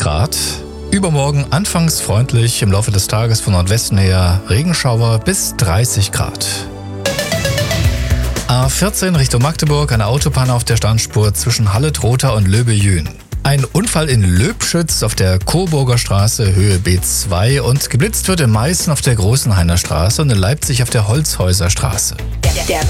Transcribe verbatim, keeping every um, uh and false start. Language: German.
Grad. Übermorgen anfangs freundlich, im Laufe des Tages von Nordwesten her Regenschauer bis dreißig Grad. A vierzehn Richtung Magdeburg, eine Autopanne auf der Standspur zwischen Halle-Trotha und Löbe-Jühn. Ein Unfall in Löbschütz auf der Coburger Straße, Höhe B zwei, und geblitzt wird in Meißen auf der Großenhainer Straße und in Leipzig auf der Holzhäuser Straße. Der